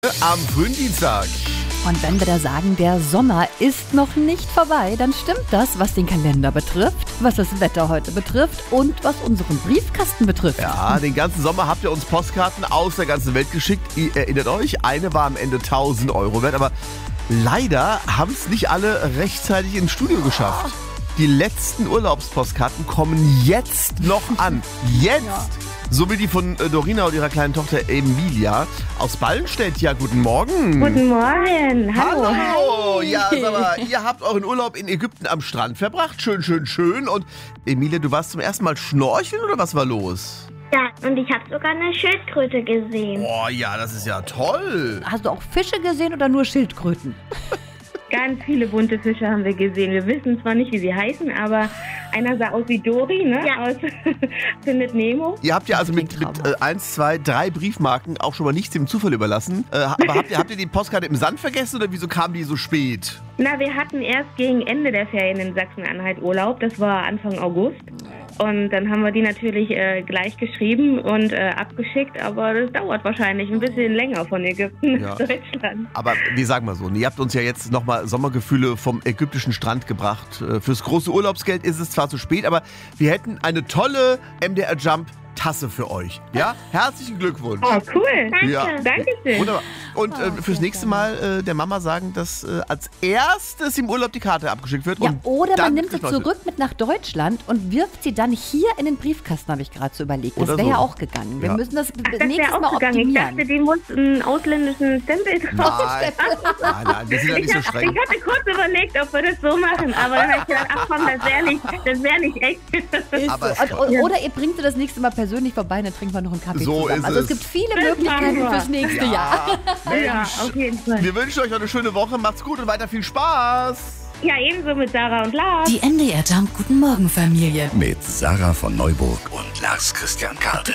Am frühen Dienstag. Und wenn wir da sagen, der Sommer ist noch nicht vorbei, dann stimmt das, was den Kalender betrifft, was das Wetter heute betrifft und was unseren Briefkasten betrifft. Ja, den ganzen Sommer habt ihr uns Postkarten aus der ganzen Welt geschickt. Ihr erinnert euch, eine war am Ende 1.000 Euro wert, aber leider haben es nicht alle rechtzeitig ins Studio geschafft. Die letzten Urlaubspostkarten kommen jetzt noch an. Jetzt! Ja. So wie die von Dorina und ihrer kleinen Tochter Emilia aus Ballenstedt. Ja, guten Morgen. Guten Morgen. Hallo. Hallo. Ja, sag mal, ihr habt euren Urlaub in Ägypten am Strand verbracht. Schön, schön, schön. Und Emilia, du warst zum ersten Mal schnorcheln oder was war los? Ja, und ich habe sogar eine Schildkröte gesehen. Oh ja, das ist ja toll. Hast du auch Fische gesehen oder nur Schildkröten? Ganz viele bunte Fische haben wir gesehen. Wir wissen zwar nicht, wie sie heißen, aber einer sah aus wie Dory, ne? Ja. Aus Findet Nemo. Ihr habt ja also mit 1, 2, 3 Briefmarken auch schon mal nichts dem Zufall überlassen. Aber habt ihr die Postkarte im Sand vergessen oder wieso kam die so spät? Na, wir hatten erst gegen Ende der Ferien in Sachsen-Anhalt Urlaub. Das war Anfang August. Und dann haben wir die natürlich gleich geschrieben und abgeschickt. Aber das dauert wahrscheinlich ein bisschen länger von Ägypten nach Deutschland. Aber wir sagen mal so, ihr habt uns ja jetzt nochmal Sommergefühle vom ägyptischen Strand gebracht. Fürs große Urlaubsgeld ist es zwar zu spät, aber wir hätten eine tolle MDR Jump Tasse für euch. Ja? Herzlichen Glückwunsch. Oh, cool. Danke. Ja. Dankeschön. Wunderbar. Und fürs nächste Mal der Mama sagen, dass als erstes im Urlaub die Karte abgeschickt wird. Ja, und oder man nimmt sie zurück mit nach Deutschland und wirft sie dann hier in den Briefkasten, habe ich gerade so überlegt. Das wäre ja auch gegangen. Wir müssen das nächstes Mal optimieren. Ich dachte, die muss einen ausländischen Stempel drauf. Nein, wir sind ja nicht so streng. Ich hatte kurz überlegt, ob wir das so machen, aber dann habe ich gedacht, ach komm, das wäre nicht echt. Oder ihr bringt sie das nächste Mal persönlich vorbei und dann trinken wir noch einen Kaffee so zusammen. Also es gibt viele Möglichkeiten fürs nächste Jahr. Mensch, ja, auf jeden Fall. Wir wünschen euch noch eine schöne Woche. Macht's gut und weiter viel Spaß. Ja, ebenso mit Sarah und Lars. Die MDR Jump Guten Morgen Familie. Mit Sarah von Neuburg und Lars Christian Kade.